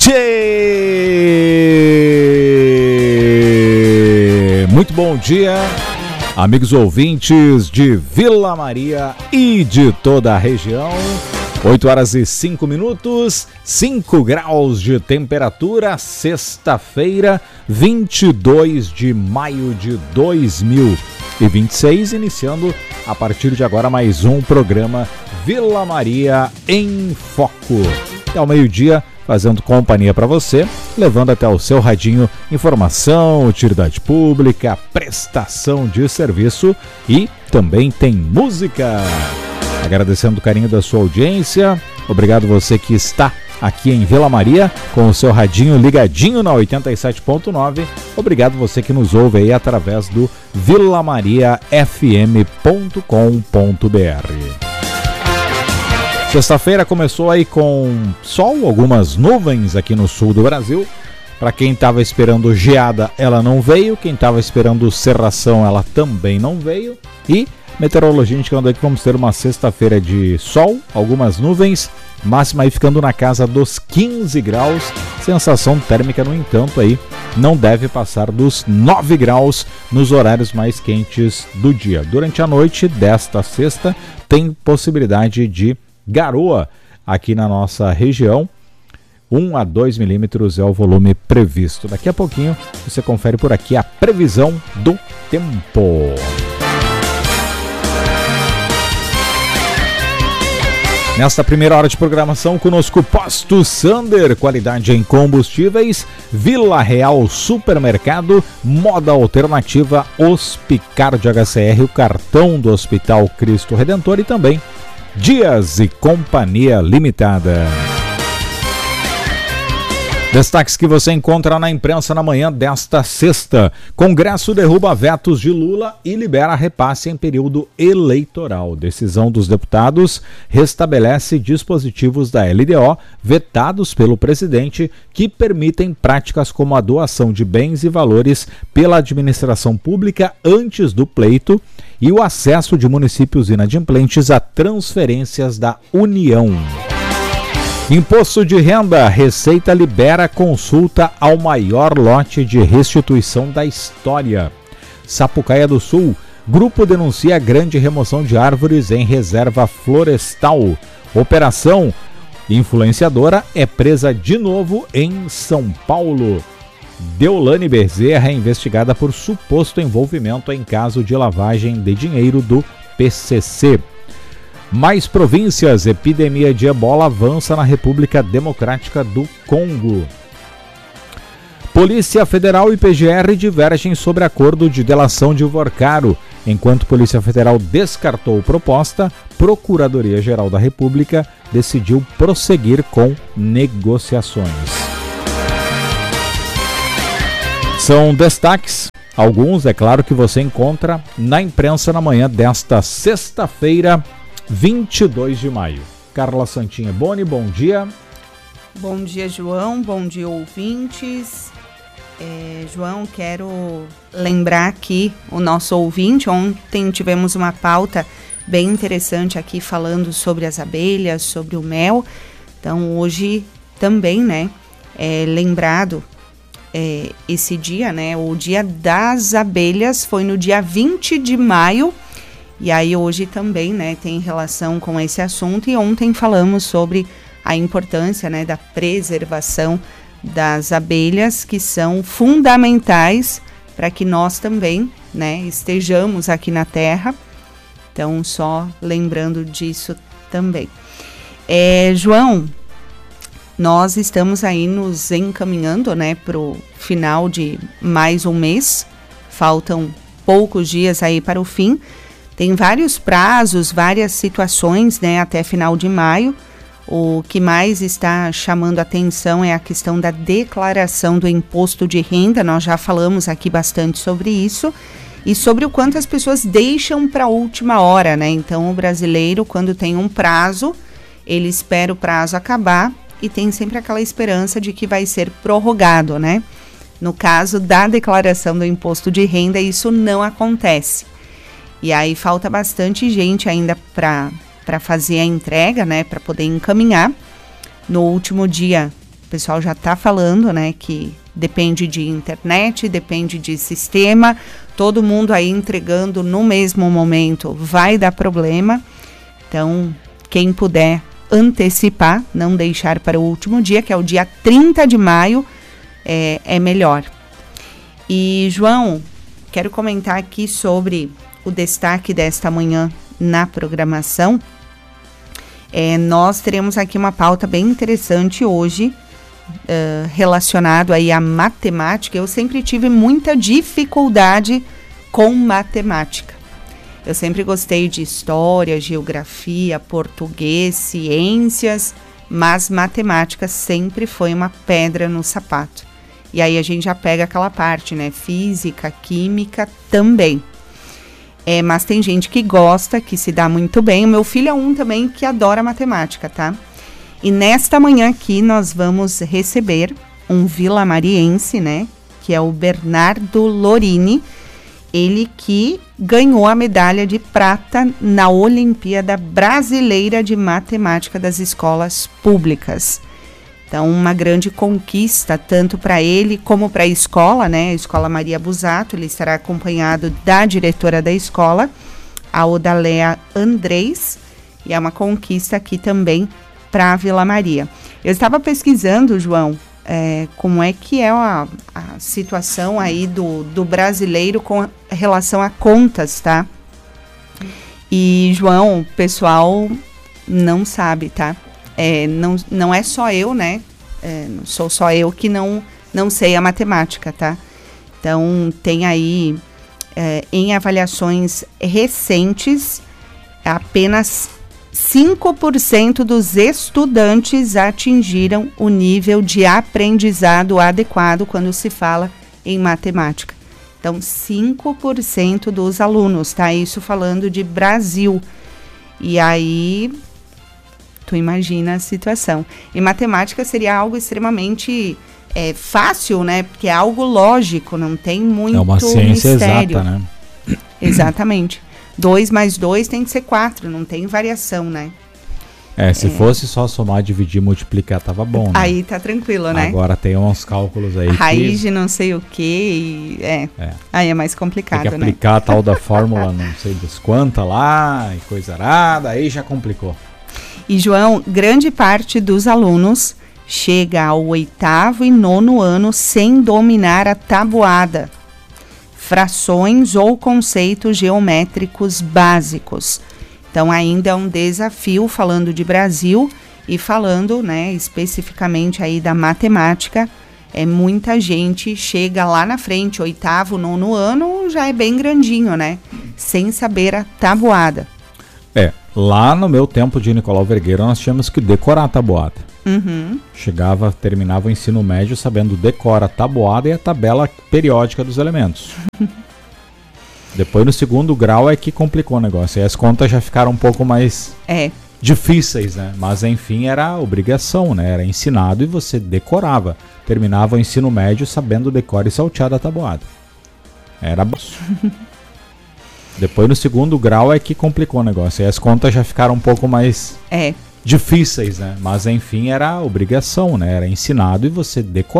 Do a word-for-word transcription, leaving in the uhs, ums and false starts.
Tchê! Muito bom dia, amigos ouvintes de Vila Maria e de toda a região. oito horas e cinco minutos, cinco graus de temperatura, sexta-feira, vinte e dois de maio de dois mil e vinte e seis, iniciando a partir de agora mais um programa Vila Maria em Foco. Até ao meio-dia, fazendo companhia para você, levando até o seu radinho informação, utilidade pública, prestação de serviço e também tem música. Agradecendo o carinho da sua audiência, obrigado você que está aqui em Vila Maria com o seu radinho ligadinho na oitenta e sete ponto nove, obrigado você que nos ouve aí através do vila maria f m ponto com ponto b r. Sexta-feira começou aí com sol, algumas nuvens aqui no sul do Brasil. Para quem estava esperando geada, ela não veio. Quem estava esperando cerração, ela também não veio. E meteorologia indicando aí que vamos ter uma sexta-feira de sol, algumas nuvens, máxima aí ficando na casa dos quinze graus. Sensação térmica, no entanto, aí não deve passar dos nove graus nos horários mais quentes do dia. Durante a noite desta sexta, tem possibilidade de garoa aqui na nossa região. um a dois milímetros é o volume previsto. Daqui a pouquinho você confere por aqui a previsão do tempo. Nesta primeira hora de programação, conosco Posto Sander, qualidade em combustíveis, Vila Real Supermercado, Moda Alternativa, Hospicard H C R, o cartão do Hospital Cristo Redentor e também Dias e Companhia Limitada. Destaques que você encontra na imprensa na manhã desta sexta. Congresso derruba vetos de Lula e libera repasse em período eleitoral. Decisão dos deputados restabelece dispositivos da L D O vetados pelo presidente que permitem práticas como a doação de bens e valores pela administração pública antes do pleito e o acesso de municípios inadimplentes a transferências da União. Imposto de renda, Receita libera consulta ao maior lote de restituição da história. Sapucaia do Sul, grupo denuncia grande remoção de árvores em reserva florestal. Operação influenciadora é presa de novo em São Paulo. Deolane Bezerra é investigada por suposto envolvimento em caso de lavagem de dinheiro do P C C. Mais províncias, epidemia de ebola avança na República Democrática do Congo. Polícia Federal e P G R divergem sobre acordo de delação de Vorcaro. Enquanto Polícia Federal descartou proposta, Procuradoria-Geral da República decidiu prosseguir com negociações. São destaques, alguns, é claro, que você encontra na imprensa na manhã desta sexta-feira, vinte e dois de maio. Carla Santinha Boni, bom dia. Bom dia, João. Bom dia, ouvintes. É, João, quero lembrar aqui o nosso ouvinte. Ontem tivemos uma pauta bem interessante aqui falando sobre as abelhas, sobre o mel. Então, hoje também, né, é lembrado é, esse dia, né, o Dia das Abelhas foi no dia vinte de maio. E aí hoje também, né, tem relação com esse assunto, e ontem falamos sobre a importância, né, da preservação das abelhas, que são fundamentais para que nós também, né, estejamos aqui na Terra. Então, só lembrando disso também. É, João, nós estamos aí nos encaminhando, né, para o final de mais um mês. Faltam poucos dias aí para o fim. Tem vários prazos, várias situações, né, até final de maio. O que mais está chamando a atenção é a questão da declaração do imposto de renda. Nós já falamos aqui bastante sobre isso e sobre o quanto as pessoas deixam para a última hora, né? Então, o brasileiro, quando tem um prazo, ele espera o prazo acabar e tem sempre aquela esperança de que vai ser prorrogado, né? No caso da declaração do imposto de renda, isso não acontece. E aí falta bastante gente ainda para para fazer a entrega, né, para poder encaminhar. No último dia pessoal já está falando, né, que depende de internet, depende de sistema, todo mundo aí entregando no mesmo momento vai dar problema. Então, quem puder antecipar, não deixar para o último dia, que é o dia trinta de maio, é, é melhor. E, João, quero comentar aqui sobre o destaque desta manhã na programação. É, nós teremos aqui uma pauta bem interessante hoje, uh, relacionado aí à matemática. Eu sempre tive muita dificuldade com matemática. Eu sempre gostei de história, geografia, português, ciências, mas matemática sempre foi uma pedra no sapato. E aí a gente já pega aquela parte, né? Física, química também. É, mas tem gente que gosta, que se dá muito bem. O meu filho é um também que adora matemática, tá? E nesta manhã aqui nós vamos receber um vilamariense, né? Que é o Bernardo Lorini. Ele que ganhou a medalha de prata na Olimpíada Brasileira de Matemática das Escolas Públicas. Então, uma grande conquista, tanto para ele como para a escola, né? A Escola Maria Busato. Ele estará acompanhado da diretora da escola, a Odalea Andrés, e é uma conquista aqui também para a Vila Maria. Eu estava pesquisando, João, é, como é que é a, a situação aí do, do brasileiro com relação a contas, tá? E, João, o pessoal não sabe, tá? É, não, não é só eu, né? É, não sou só eu que não, não sei a matemática, tá? Então, tem aí, é, em avaliações recentes, apenas cinco por cento dos estudantes atingiram o nível de aprendizado adequado quando se fala em matemática. Então, cinco por cento dos alunos, tá? Isso falando de Brasil. E aí, tu imagina a situação. E matemática seria algo extremamente é, fácil, né? Porque é algo lógico, não tem muito mistério. É uma ciência mistério. exata, né? Exatamente. dois mais dois tem que ser quatro, não tem variação, né? É, se É. fosse só somar, dividir, multiplicar, tava bom, né? Aí tá tranquilo, né? Agora tem uns cálculos aí Raiz que... de não sei o que, e é. É. Aí é mais complicado, Tem que né? aplicar a tal da fórmula não sei das quantas lá, e coisa arada, aí já complicou. E, João, grande parte dos alunos chega ao oitavo e nono ano sem dominar a tabuada, frações ou conceitos geométricos básicos. Então, ainda é um desafio, falando de Brasil e falando, né, especificamente aí da matemática. É, muita gente chega lá na frente, oitavo, nono ano, já é bem grandinho, né? Sem saber a tabuada. É, lá no meu tempo de Nicolau Vergueiro, nós tínhamos que decorar a tabuada. Uhum. Chegava, terminava o ensino médio sabendo decorar a tabuada e a tabela periódica dos elementos. Depois, no segundo grau, é que complicou o negócio. Aí as contas já ficaram um pouco mais É. difíceis, né? Mas, enfim, era obrigação, né? Era ensinado e você decorava. Terminava o ensino médio sabendo decorar e saltear da tabuada. Era baixo. Depois, no segundo grau, é que complicou o negócio. Aí as contas já ficaram um pouco mais É. difíceis, né? Mas, enfim, era obrigação, né? Era ensinado e você decorava.